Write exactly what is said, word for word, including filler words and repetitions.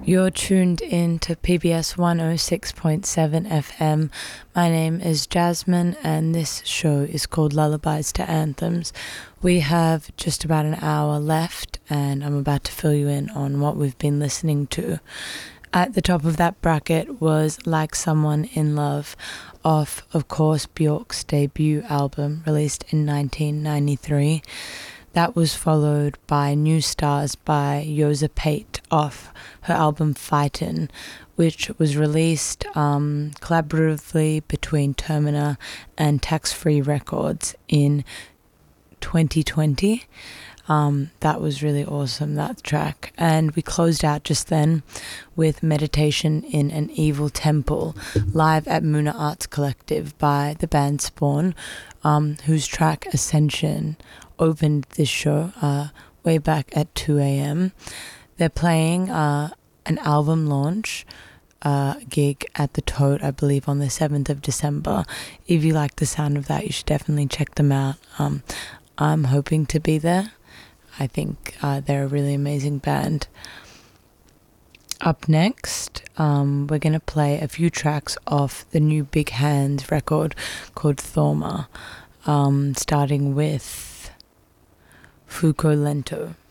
You're tuned in to P B S one oh six point seven F M. My name is Jasmine and this show is called Lullabies to Anthems. We have just about an hour left and I'm about to fill you in on what we've been listening to. At the top of that bracket was Like Someone in Love off, of course, Björk's debut album released in nineteen ninety-three. That was followed by New Stars by Joza Pate off her album Fightin', which was released um, collaboratively between Termina and Tax Free Records in twenty twenty. Um, that was really awesome, that track. And we closed out just then with Meditation in an Evil Temple, live at Muna Arts Collective by the band Spawn, um, whose track Ascension opened this show uh, way back at two a.m. They're playing uh, an album launch uh, gig at the Toad, I believe, on the seventh of December. If you like the sound of that, you should definitely check them out. Um, I'm hoping to be there. I think uh, they're a really amazing band. Up next, um, we're going to play a few tracks off the new Big Hands record called Thorma, um, starting with Fuoco Lento.